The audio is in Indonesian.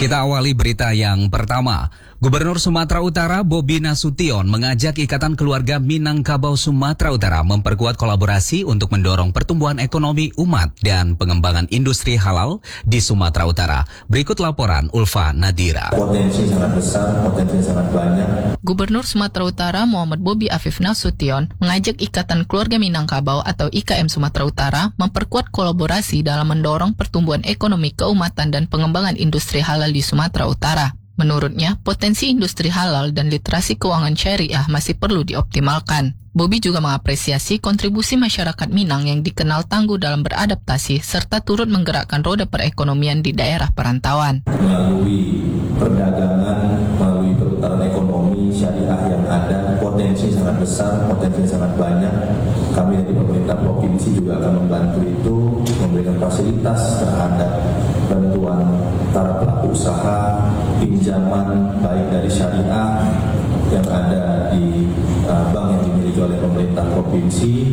Kita awali berita yang pertama. Gubernur Sumatera Utara Bobi Nasution mengajak Ikatan Keluarga Minangkabau Sumatera Utara memperkuat kolaborasi untuk mendorong pertumbuhan ekonomi umat dan pengembangan industri halal di Sumatera Utara. Berikut laporan Ulfa Nadira. Potensi sangat besar, potensi sangat banyak. Gubernur Sumatera Utara Muhammad Bobi Afif Nasution mengajak Ikatan Keluarga Minangkabau atau IKM Sumatera Utara memperkuat kolaborasi dalam mendorong pertumbuhan ekonomi keumatan dan pengembangan industri halal di Sumatera Utara. Menurutnya, potensi industri halal dan literasi keuangan syariah masih perlu dioptimalkan. Bobi juga mengapresiasi kontribusi masyarakat Minang yang dikenal tangguh dalam beradaptasi serta turut menggerakkan roda perekonomian di daerah perantauan. Melalui perdagangan, melalui perputaran ekonomi syariah yang ada, potensi sangat besar, potensi sangat banyak. Kami dari pemerintah provinsi juga akan membantu itu, memberikan fasilitas terhadap bantuan para pelaku usaha, pinjaman baik dari syariah yang ada di bank yang dimiliki oleh pemerintah provinsi